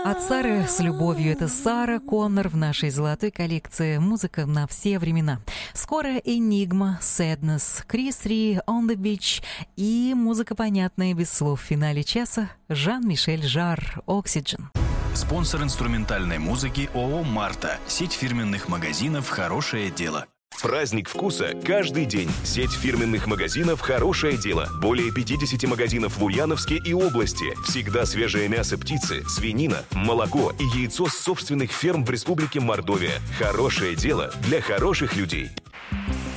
От Сары с любовью. Это Сара Коннор в нашей золотой коллекции «Музыка на все времена». Скоро «Энигма», «Sadness», «Крис Ри», «On the Beach» и музыка понятная без слов в финале часа Жан-Мишель Жарр «Oxygen». Спонсор инструментальной музыки ООО «Марта». Сеть фирменных магазинов «Хорошее дело». Праздник вкуса каждый день. Сеть фирменных магазинов «Хорошее дело». Более 50 магазинов в Ульяновске и области. Всегда свежее мясо птицы, свинина, молоко и яйцо с собственных ферм в Республике Мордовия. «Хорошее дело» для хороших людей.